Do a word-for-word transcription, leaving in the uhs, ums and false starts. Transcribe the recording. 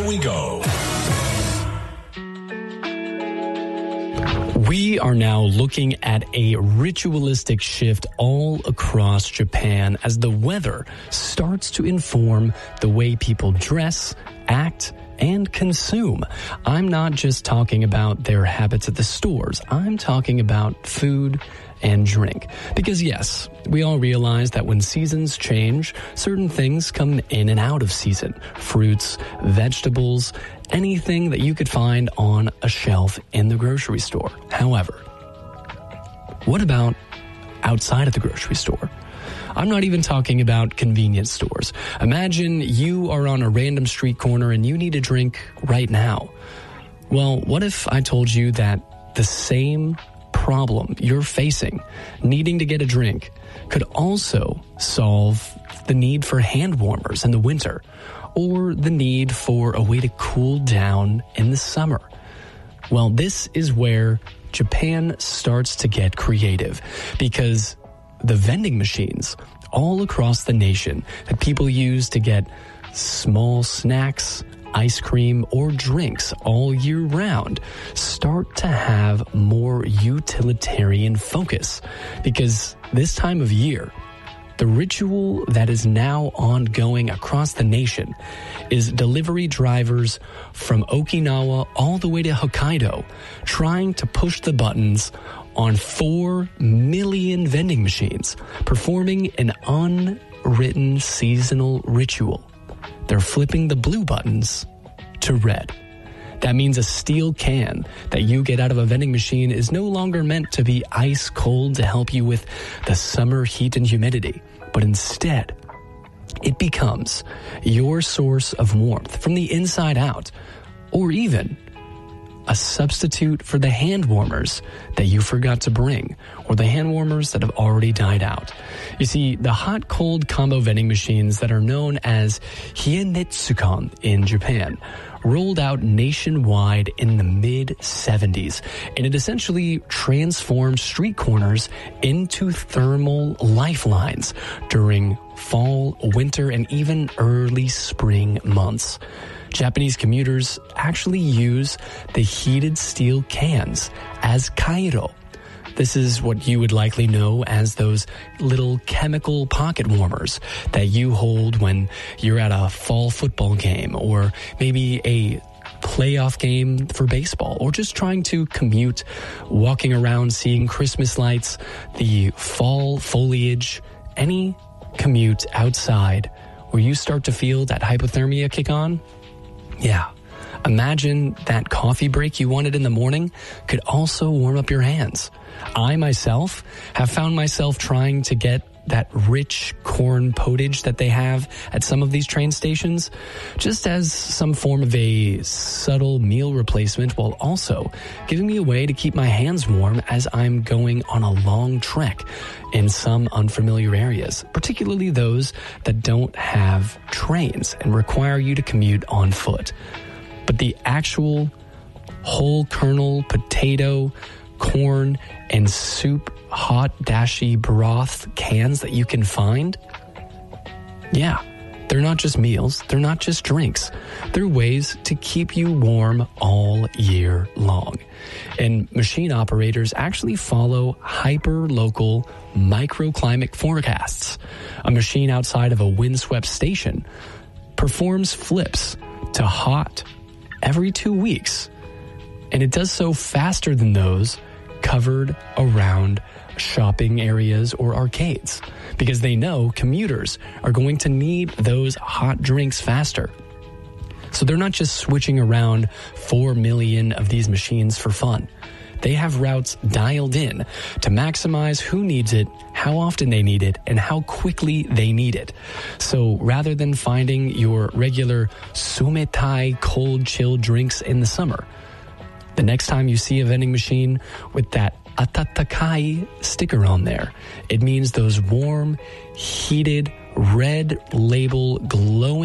we go. We are now looking at a ritualistic shift all across Japan as the weather starts to inform the way people dress, act, and consume. I'm not just talking about their habits at the stores. I'm talking about food and drink. Because yes, we all realize that when seasons change, certain things come in and out of season. Fruits, vegetables, anything that you could find on a shelf in the grocery store. However, what about outside of the grocery store? I'm not even talking about convenience stores. Imagine you are on a random street corner and you need a drink right now. Well, what if I told you that the same problem you're facing, needing to get a drink, could also solve the need for hand warmers in the winter, or the need for a way to cool down in the summer? Well, this is where Japan starts to get creative, because the vending machines all across the nation that people use to get small snacks, ice cream, or drinks all year round start to have more utilitarian focus, because this time of year, the ritual that is now ongoing across the nation is delivery drivers from Okinawa all the way to Hokkaido trying to push the buttons on four million vending machines, performing an unwritten seasonal ritual. They're flipping the blue buttons to red. That means a steel can that you get out of a vending machine is no longer meant to be ice cold to help you with the summer heat and humidity, but instead, it becomes your source of warmth from the inside out, or even a substitute for the hand warmers that you forgot to bring, or the hand warmers that have already died out. You see, the hot-cold combo vending machines that are known as Hienetsukan in Japan rolled out nationwide in the mid seventies, and it essentially transformed street corners into thermal lifelines during fall, winter, and even early spring months. Japanese commuters actually use the heated steel cans as kairo. This is what you would likely know as those little chemical pocket warmers that you hold when you're at a fall football game, or maybe a playoff game for baseball, or just trying to commute, walking around seeing Christmas lights, the fall foliage, any commute outside where you start to feel that hypothermia kick on. Yeah, imagine that coffee break you wanted in the morning could also warm up your hands. I myself have found myself trying to get that rich corn potage that they have at some of these train stations, just as some form of a subtle meal replacement, while also giving me a way to keep my hands warm as I'm going on a long trek in some unfamiliar areas, particularly those that don't have trains and require you to commute on foot. But the actual whole kernel, potato, corn, and soup hot dashi broth cans that you can find, yeah, they're not just meals, they're not just drinks. They're ways to keep you warm all year long. And machine operators actually follow hyper-local microclimate forecasts. A machine outside of a windswept station performs flips to hot every two weeks. And it does so faster than those covered around shopping areas or arcades, because they know commuters are going to need those hot drinks faster. So they're not just switching around four million of these machines for fun. They have routes dialed in to maximize who needs it, how often they need it, and how quickly they need it. So rather than finding your regular sumetai cold chilled drinks in the summer, the next time you see a vending machine with that atatakai sticker on there, it means those warm, heated, red label glowing